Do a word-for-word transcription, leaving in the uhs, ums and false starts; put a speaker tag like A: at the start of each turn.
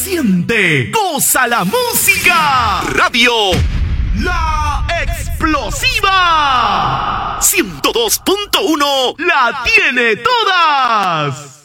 A: siente, goza la música. Radio La Explosiva ciento dos punto uno la tiene todas.